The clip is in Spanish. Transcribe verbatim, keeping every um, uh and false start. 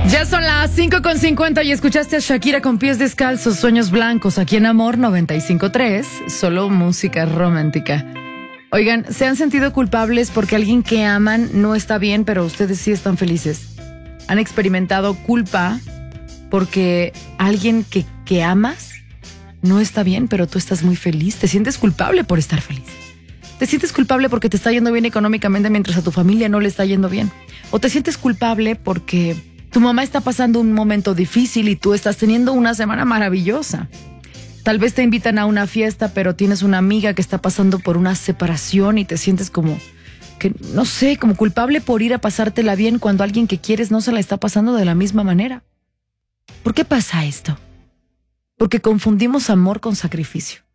Ya son las cinco con cincuenta y escuchaste a Shakira con Pies Descalzos, Sueños Blancos, aquí en Amor noventa y cinco punto tres, solo música romántica. Oigan, ¿se han sentido culpables porque alguien que aman no está bien, pero ustedes sí están felices? ¿Han experimentado culpa porque alguien que, que amas no está bien, pero tú estás muy feliz? ¿Te sientes culpable por estar feliz? ¿Te sientes culpable porque te está yendo bien económicamente mientras a tu familia no le está yendo bien? ¿O te sientes culpable porque tu mamá está pasando un momento difícil y tú estás teniendo una semana maravillosa? Tal vez te invitan a una fiesta, pero tienes una amiga que está pasando por una separación y te sientes como, que no sé, como culpable por ir a pasártela bien cuando alguien que quieres no se la está pasando de la misma manera. ¿Por qué pasa esto? Porque confundimos amor con sacrificio.